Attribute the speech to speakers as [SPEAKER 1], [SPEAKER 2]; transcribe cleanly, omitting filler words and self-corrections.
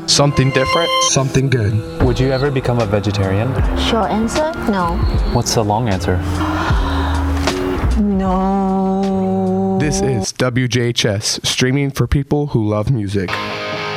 [SPEAKER 1] Something different, something good.
[SPEAKER 2] Would you ever become a vegetarian?
[SPEAKER 3] Short answer, no.
[SPEAKER 2] What's the long answer?
[SPEAKER 3] No.
[SPEAKER 1] This is WJHS, streaming for people who love music.